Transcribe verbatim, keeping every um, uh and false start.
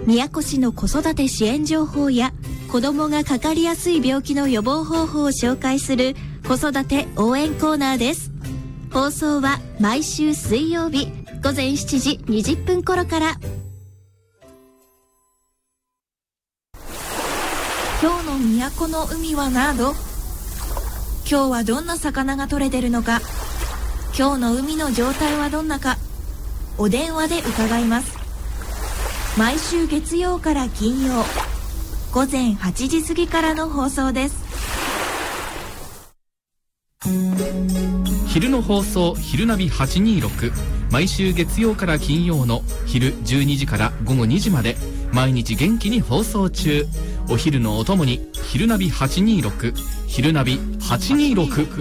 宮古市の子育て支援情報や子どもがかかりやすい病気の予防方法を紹介する子育て応援コーナーです。放送は毎週水曜日午前しちじにじゅっぷん頃から。今日の都の海は何度？今日はどんな魚が取れてるのか、今日の海の状態はどんなか、お電話で伺います。毎週月曜から金曜午前はちじ過ぎからの放送です。 昼の放送昼ナビはちにーろく、毎週月曜から金曜の昼じゅうにじから午後にじまで毎日元気に放送中。お昼のお供に昼ナビはちにーろく、昼ナビはちにーろく。